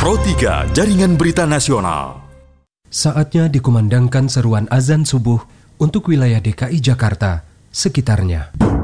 Pro 3 Jaringan Berita Nasional. Saatnya dikumandangkan seruan azan subuh untuk wilayah DKI Jakarta sekitarnya.